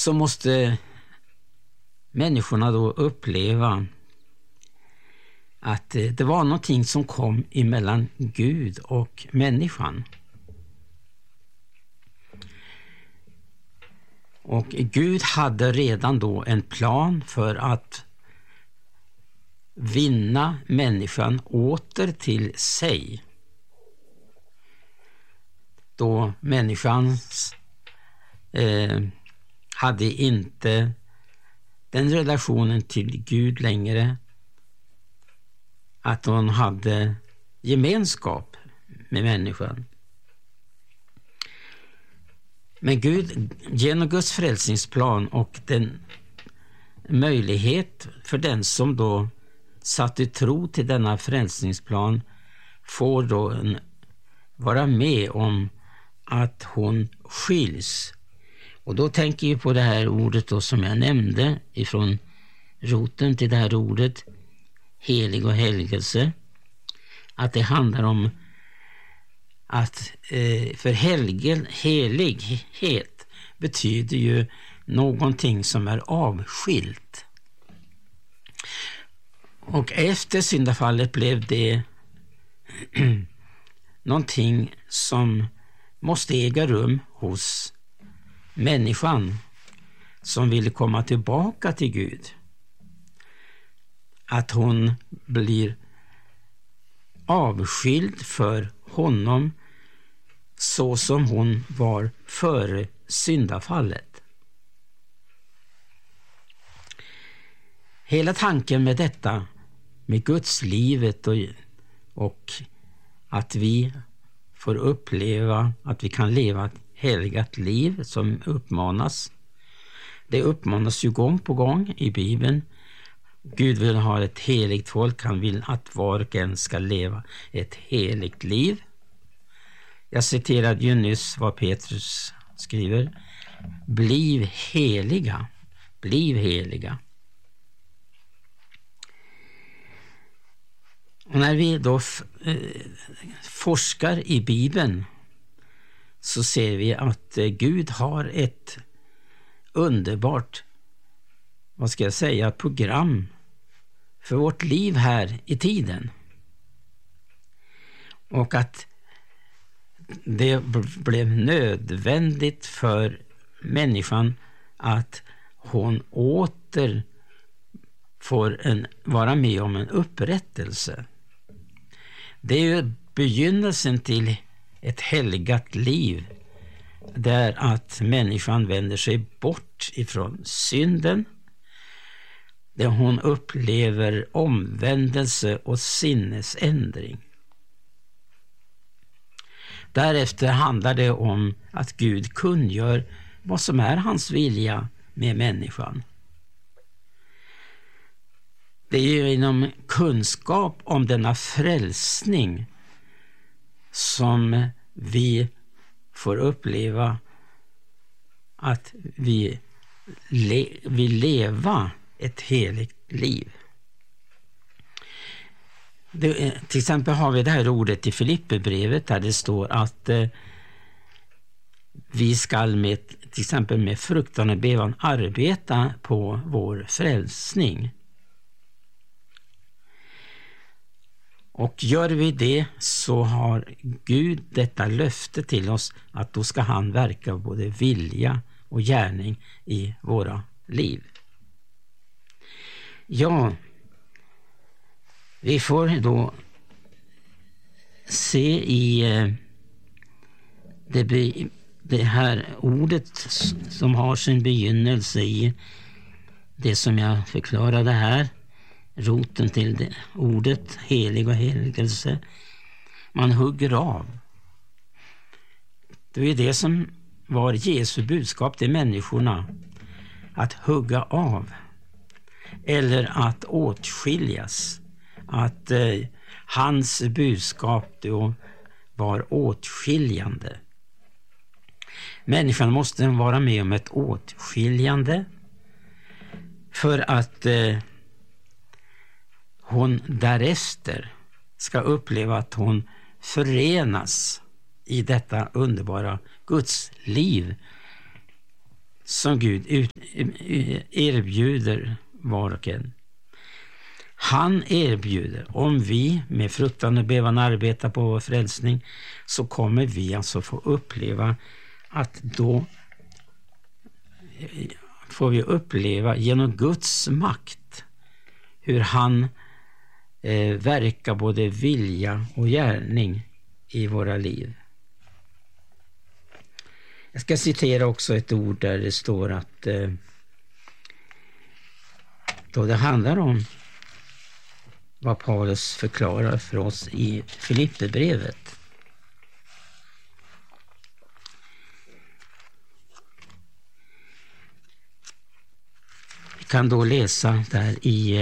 så måste människorna då uppleva att det var någonting som kom emellan Gud och människan. Och Gud hade redan då en plan för att vinna människan åter till sig. Då människan hade inte den relationen till Gud längre, att hon hade gemenskap med människan. Men Gud, genom Guds frälsningsplan och den möjlighet för den som då satte tro till denna frälsningsplan, får då vara med om att hon skiljs. Och då tänker jag på det här ordet då som jag nämnde, ifrån roten till det här ordet helig och helgelse, att det handlar om att för helighet betyder ju någonting som är avskilt. Och efter syndafallet blev det någonting som måste äga rum hos människan som vill komma tillbaka till Gud. Att hon blir avskild för honom så som hon var före syndafallet. Hela tanken med detta, med Guds livet och att vi får uppleva att vi kan leva ett helgat liv som uppmanas. Det uppmanas ju gång på gång i Bibeln. Gud vill ha ett heligt folk. Han vill att var och en ska leva ett heligt liv. Jag citerade ju nyss vad Petrus skriver. Bliv heliga. Bliv heliga. Och när vi då forskar i Bibeln så ser vi att Gud har ett underbart, program för vårt liv här i tiden. Och att det blev nödvändigt för människan att hon åter får vara med om en upprättelse. Det är ju begynnelsen till ett helgat liv, där att människan vänder sig bort ifrån synden, där hon upplever omvändelse och sinnesändring. Därefter handlar det om att Gud kungör vad som är hans vilja med människan. Det är ju inom kunskap om denna frälsning som vi får uppleva att vi vill leva ett heligt liv. Till exempel har vi det här ordet i Filipperbrevet där det står att vi ska till exempel med fruktan och bevan arbeta på vår frälsning. Och gör vi det så har Gud detta löfte till oss att då ska han verka både vilja och gärning i våra liv. Ja, vi får då se i det här ordet som har sin begynnelse i det som jag förklarade här. Roten till det ordet helig och helgelse. Man hugger av. Det är det som var Jesu budskap till människorna. Att hugga av. Eller att åtskiljas. Att hans budskap då var åtskiljande. Människan måste vara med om ett åtskiljande. För att hon därefter ska uppleva att hon förenas i detta underbara Guds liv som Gud erbjuder var och en. Han erbjuder, om vi med fruktan och bävan arbetar på vår frälsning, så kommer vi alltså få uppleva att då får vi uppleva genom Guds makt hur han verkar både vilja och gärning i våra liv. Jag ska citera också ett ord där det står att då det handlar om vad Paulus förklarar för oss i Filipperbrevet. Vi kan då läsa där i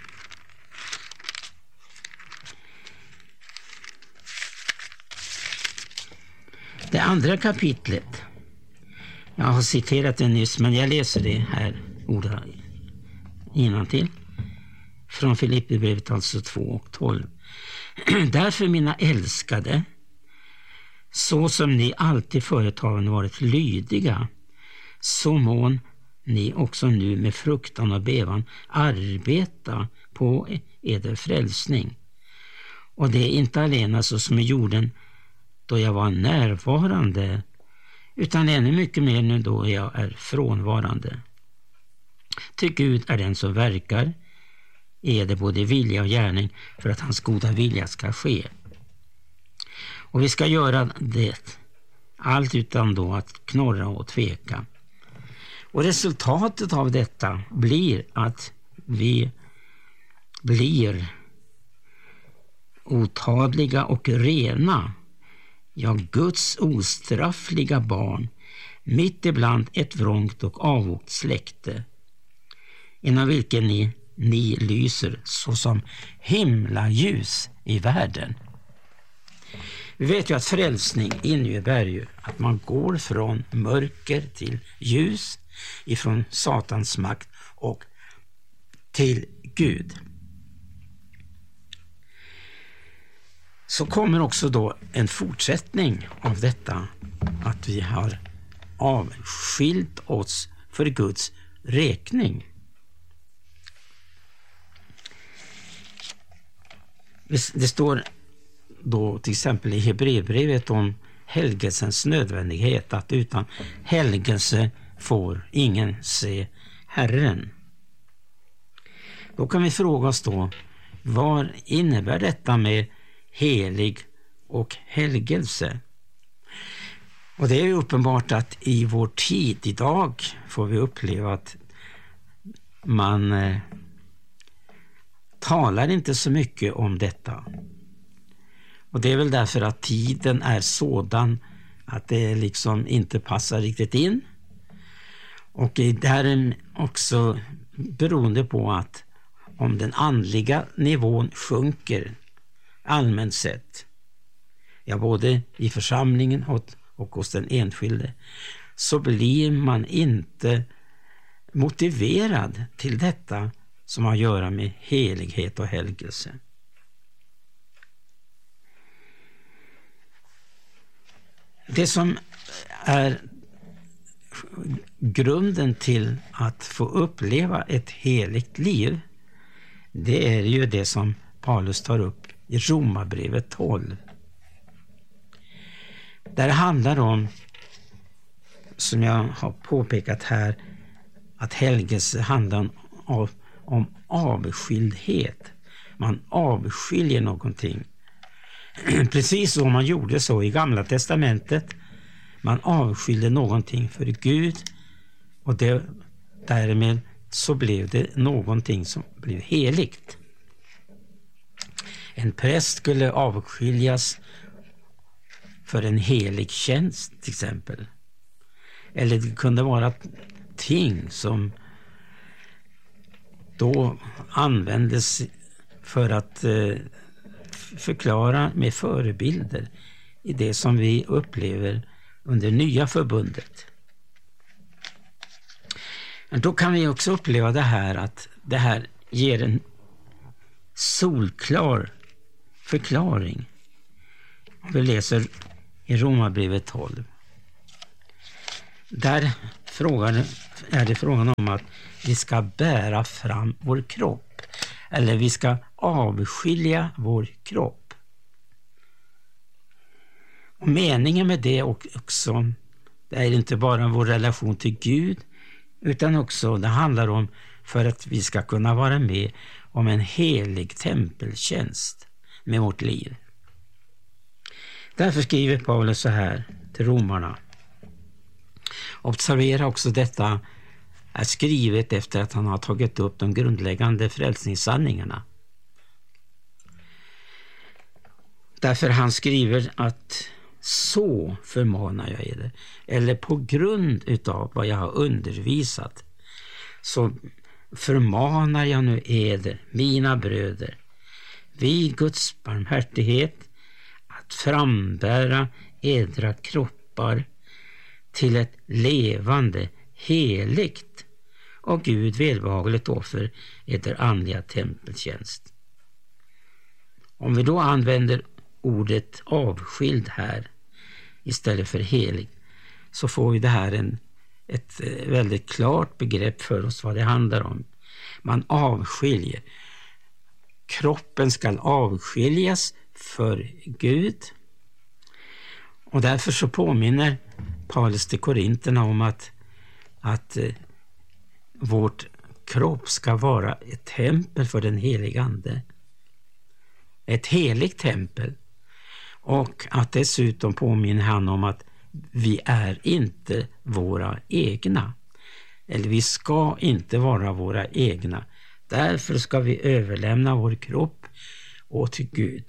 det andra kapitlet. Jag har citerat det nyss, men jag läser det här ordet innantill. Från Filipperbrevet alltså 2:12. Därför mina älskade, så som ni alltid företagen varit lydiga, så må ni också nu med fruktan och bävan arbeta på eder frälsning. Och det är inte alena så som i jorden då jag var närvarande, utan ännu mycket mer nu då jag är frånvarande. Ty Gud är den som verkar, är det både vilja och gärning för att hans goda vilja ska ske. Och vi ska göra det, allt utan då att knorra och tveka. Och resultatet av detta blir att vi blir otadliga och rena, ja, Guds ostraffliga barn, mitt ibland ett vrångt och avvokt släkte, inom vilken ni lyser såsom himlaljus i världen. Vi vet ju att frälsning innebär ju att man går från mörker till ljus, ifrån Satans makt och till Gud. Så kommer också då en fortsättning av detta, att vi har avskilt oss för Guds räkning. Det står då till exempel i Hebreerbrevet om helgelsens nödvändighet, att utan helgelse får ingen se Herren. Då kan vi fråga oss då, vad innebär detta med helig och helgelse? Och det är ju uppenbart att i vår tid idag får vi uppleva att man talar inte så mycket om detta. Och det är väl därför att tiden är sådan att det liksom inte passar riktigt in. Och det här är också beroende på att om den andliga nivån sjunker allmänt sett, ja, både i församlingen och hos den enskilde, så blir man inte motiverad till detta som har att göra med helighet och helgelse. Det som är grunden till att få uppleva ett heligt liv, det är ju det som Paulus tar upp i Romarbrevet 12. Där det handlar om, som jag har påpekat här, att helgelse handlar om avskildhet. Man avskiljer någonting. Precis som man gjorde så i Gamla testamentet. Man avskilde någonting för Gud, och därmed så blev det någonting som blev heligt. En präst skulle avskiljas för en helig tjänst till exempel. Eller det kunde vara ting som då användes för att förklara med förebilder i det som vi upplever under nya förbundet. Men då kan vi också uppleva det här, att det här ger en solklar förklaring. Om vi läser i Romarbrevet 12. Där är det frågan om att vi ska bära fram vår kropp, eller vi ska avskilja vår kropp. Och meningen med det också, det är inte bara vår relation till Gud, utan också det handlar om för att vi ska kunna vara med om en helig tempeltjänst med vårt liv. Därför skriver Paulus så här till romarna. Observera också, detta är skrivet efter att han har tagit upp de grundläggande frälsningssanningarna. Därför han skriver att så förmanar jag er, eller på grund utav vad jag har undervisat, så förmanar jag nu eder, mina bröder, vid Guds barmhärtighet, att frambära edra kroppar till ett levande, heligt och Gud välbehagligt offer, eder andliga tempeltjänst. Om vi då använder ordet avskild här istället för helig, så får vi det här ett väldigt klart begrepp för oss vad det handlar om. Man avskiljer. Kroppen ska avskiljas för Gud. Och därför så påminner Paulus till Korinterna om att vårt kropp ska vara ett tempel för den helige Ande. Ett heligt tempel. Och att dessutom påminner han om att vi är inte våra egna. Eller vi ska inte vara våra egna. Därför ska vi överlämna vår kropp åt Gud.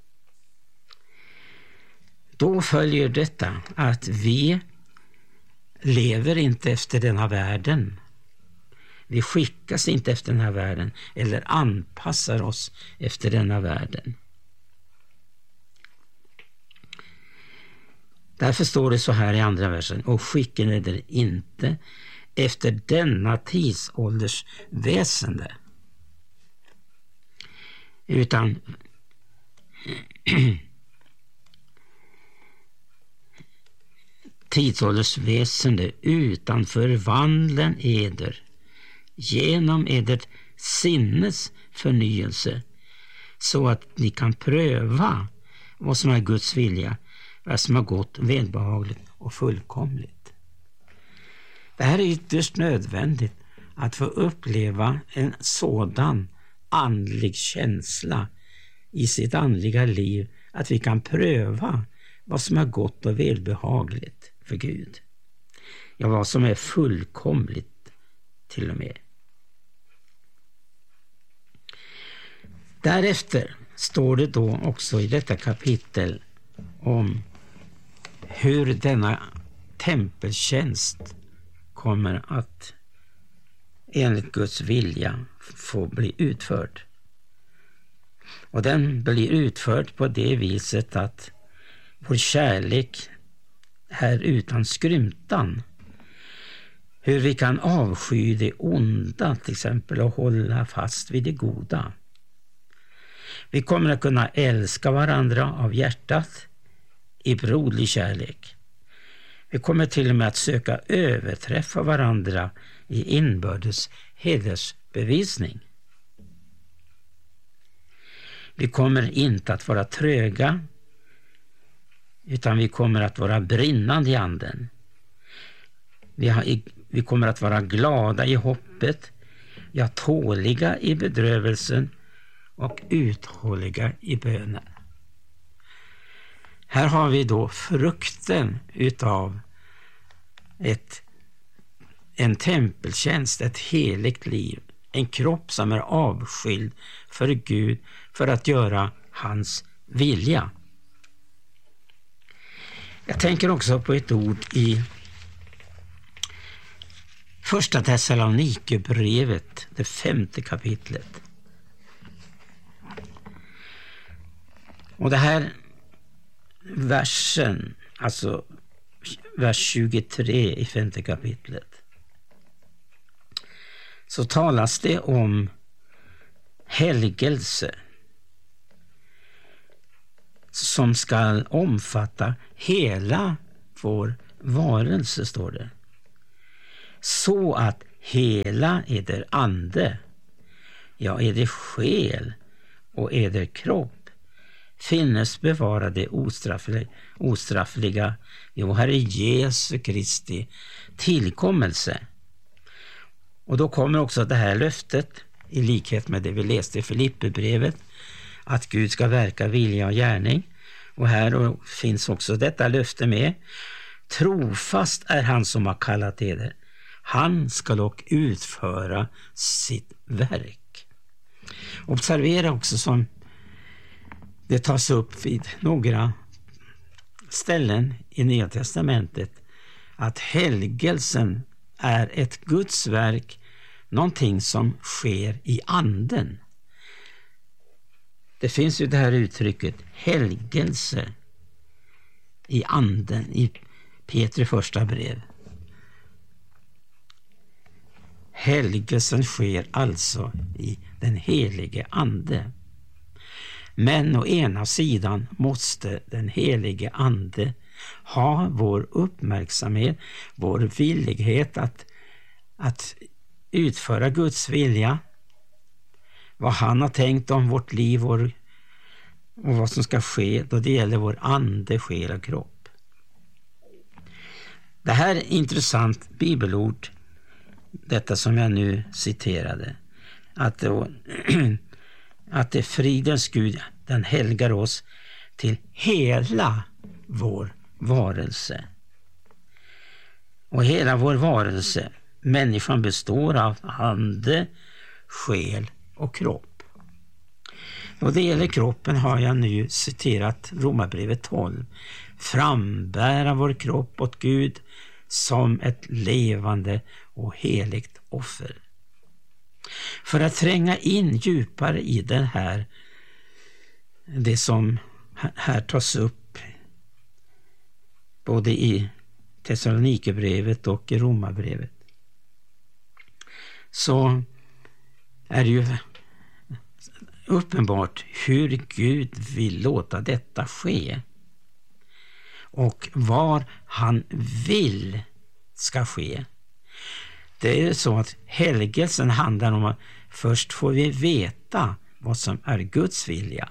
Då följer detta att vi lever inte efter denna världen. Vi skickas inte efter den här världen eller anpassar oss efter denna världen. Därför står det så här i andra versen: och skicken är det inte efter denna tidsålders väsende, utan tidsålders väsende, utan förvandlen eder genom edert sinnes förnyelse, så att ni kan pröva vad som är Guds vilja, vad som har gått välbehagligt och fullkomligt. Det här är ytterst nödvändigt, att få uppleva en sådan andlig känsla i sitt andliga liv, att vi kan pröva vad som är gott och välbehagligt för Gud. Ja, vad som är fullkomligt till och med. Därefter står det då också i detta kapitel om hur denna tempeltjänst kommer att enligt Guds vilja få bli utförd. Och den blir utförd på det viset att vår kärlek är utan skrymtan. Hur vi kan avsky det onda till exempel och hålla fast vid det goda. Vi kommer att kunna älska varandra av hjärtat i broderlig kärlek. Vi kommer till och med att söka överträffa varandra i inbördes hedersbevisning. Vi kommer inte att vara tröga, utan vi kommer att vara brinnande i anden. Vi kommer att vara glada i hoppet, ja, tåliga i bedrövelsen och uthålliga i bönen. Här har vi då frukten utav en tempeltjänst, ett heligt liv, en kropp som är avskild för Gud för att göra hans vilja. Jag tänker också på ett ord i Första Thessalonikerbrevet, det 5:e kapitlet. Och det här versen, alltså vers 23 i 5:e kapitlet, så talas det om helgelse som ska omfatta hela vår varelse, står det. så att hela eder ande, ja eder själ och eder kropp finnes bevarade ostraffliga i vår Herre Jesu Kristi tillkommelse. Och då kommer också det här löftet, i likhet med det vi läste i Filipperbrevet, att Gud ska verka vilja och gärning. Och här finns också detta löfte med. Trofast är han som har kallat eder. Han ska dock utföra sitt verk. Observera också som det tas upp vid några ställen i Nya testamentet att helgelsen är ett Guds verk, någonting som sker i anden. Det finns ju det här uttrycket helgelse i anden i Petri första brev. Helgelsen sker alltså i den helige ande. Men å ena sidan måste den helige ande ha vår uppmärksamhet, vår villighet att utföra Guds vilja, vad han har tänkt om vårt liv och vad som ska ske då det gäller vår ande, själ och kropp. Det här är intressant bibelord, detta som jag nu citerade, att det fridens Gud, den helgar oss till hela vår varelse. Och hela vår varelse, människan består av ande, själ och kropp. Och det gäller kroppen har jag nu citerat Romarbrevet 12. Frambära vår kropp åt Gud som ett levande och heligt offer. För att tränga in djupare i den här, det som här tas upp både i Thessalonikerbrevet och i Romarbrevet, så är det ju uppenbart hur Gud vill låta detta ske och var han vill ska ske. Det är så att helgelsen handlar om att först får vi veta vad som är Guds vilja.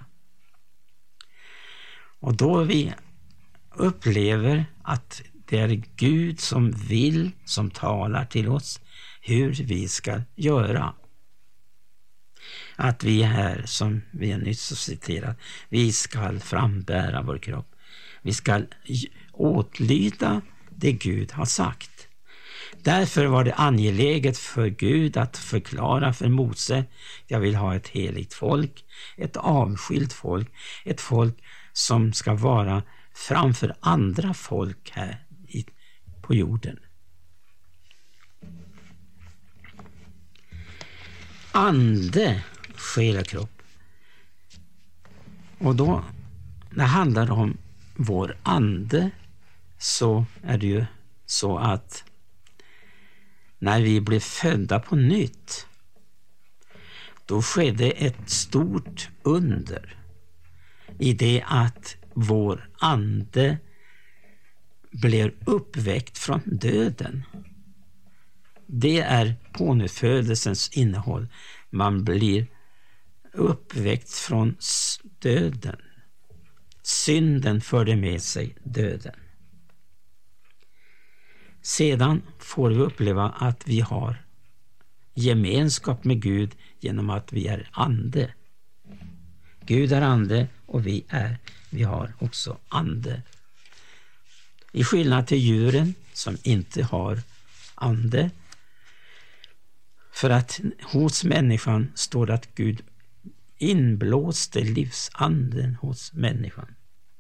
Och då vi upplever att det är Gud som vill, som talar till oss hur vi ska göra. Att vi här, som vi nyss citerat, vi ska frambära vår kropp. Vi ska åtlyda det Gud har sagt. Därför var det angeläget för Gud att förklara för Mose: jag vill ha ett heligt folk, ett avskilt folk, ett folk som ska vara framför andra folk här på jorden. Ande, själ och kropp. Och då, när det handlar om vår ande, så är det ju så att när vi blev födda på nytt, då skedde ett stort under i det att vår ande blev uppväckt från döden. Det är pånyttfödelsens innehåll. Man blir uppväckt från döden. Synden förde med sig döden. Sedan får vi uppleva att vi har gemenskap med Gud genom att vi är ande. Gud är ande och vi har också ande. I skillnad till djuren som inte har ande. För att hos människan står det att Gud inblåste livsanden hos människan.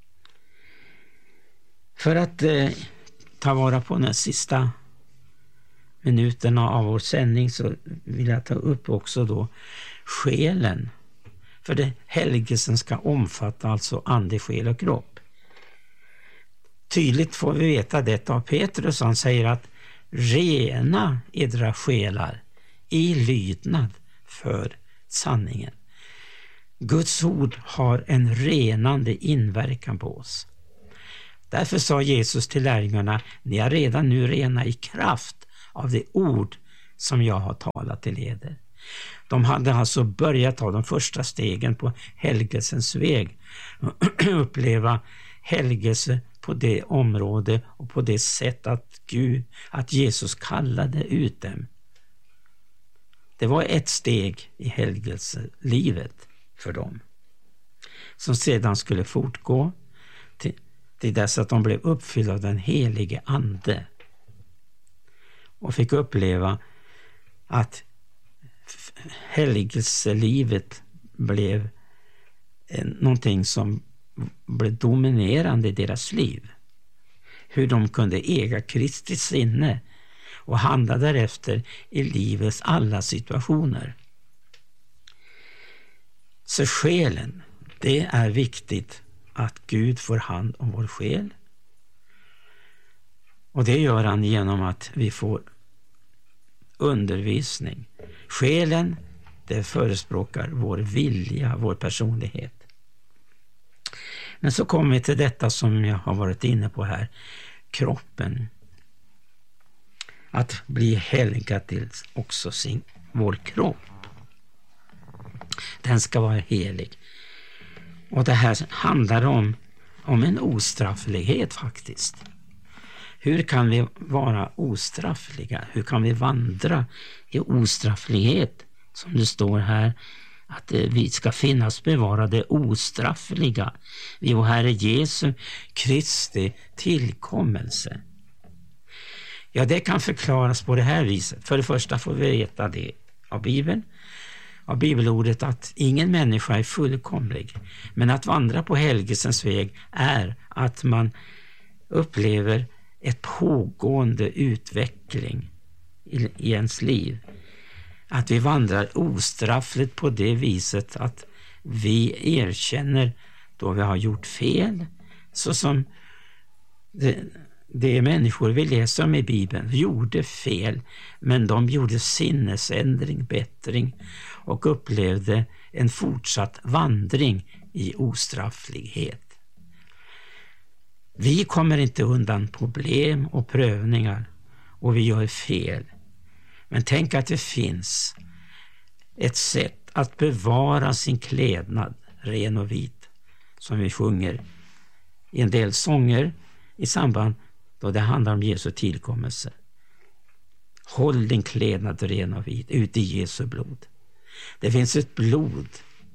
För att ta vara på de sista minuterna av vår sändning, så vill jag ta upp också då själen. För det helgelsen ska omfatta alltså ande, själ och kropp. Tydligt får vi veta detta av Petrus. Han säger att rena edra själar i lydnad för sanningen. Guds ord har en renande inverkan på oss. Därför sa Jesus till lärjungarna: ni är redan nu rena i kraft av det ord som jag har talat till eder. De hade alltså börjat ta de första stegen på helgelsens väg. Uppleva helgelse på det område och på det sätt att Jesus kallade ut dem. Det var ett steg i helgelselivet för dem, som sedan skulle fortgå till dess att de blev uppfyllda av den helige ande och fick uppleva att helgelselivet blev någonting som blev dominerande i deras liv. Hur de kunde äga Kristi sinne och handla därefter i livets alla situationer. Så själen, det är viktigt att Gud får hand om vår själ. Och det gör han genom att vi får undervisning. Själen, det förespråkar vår vilja, vår personlighet. Men så kommer vi till detta som jag har varit inne på här. Kroppen. Att bli helgad till också vår kropp. Den ska vara helig. Och det här handlar om en ostrafflighet faktiskt. Hur kan vi vara ostraffliga? Hur kan vi vandra i ostrafflighet? Som det står här, att vi ska finnas bevarade ostraffliga vid vår Herre Jesu Kristi tillkommelse. Ja, det kan förklaras på det här viset. För det första får vi veta det av Bibeln, av bibelordet, att ingen människa är fullkomlig. Men att vandra på helgelsens väg är att man upplever ett pågående utveckling i ens liv. Att vi vandrar ostraffligt på det viset att vi erkänner då vi har gjort fel, så som det är människor vi läser om i Bibeln gjorde fel, men de gjorde sinnesändring, bättring och upplevde en fortsatt vandring i ostrafflighet. Vi kommer inte undan problem och prövningar och vi gör fel. Men tänk att det finns ett sätt att bevara sin klädnad ren och vit, som vi sjunger i en del sånger i samband då det handlar om Jesu tillkommelse. Håll din klädnad ren och vit ut i Jesu blod. Det finns ett blod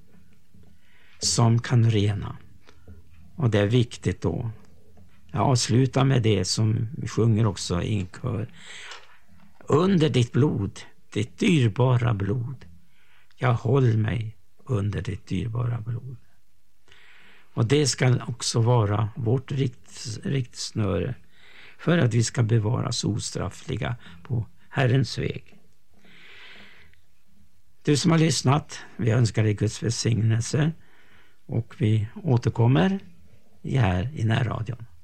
som kan rena, och det är viktigt då. Jag avslutar med det som vi sjunger också i en kör. Under ditt blod, ditt dyrbara blod, jag håll mig under ditt dyrbara blod. Och det ska också vara vårt riktsnöre för att vi ska bevaras ostraffliga på Herrens väg. Du som har lyssnat, vi önskar dig Guds välsignelse och vi återkommer här i närradion.